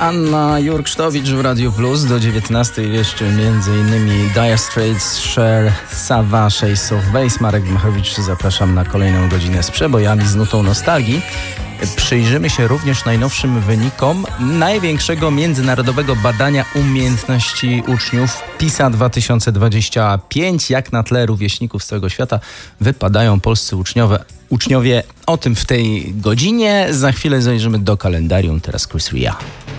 Anna Jurksztowicz w Radiu Plus. Do 19 jeszcze m.in. Dire Straits, Cher, Savage, Ace of Base. Marek Dmachowicz, zapraszam na kolejną godzinę z przebojami, z nutą nostalgii. Przyjrzymy się również najnowszym wynikom największego międzynarodowego badania umiejętności uczniów PISA 2025. Jak na tle rówieśników z całego świata wypadają polscy uczniowie. O tym w tej godzinie. Za chwilę zajrzymy do kalendarium. Teraz Chris Ria.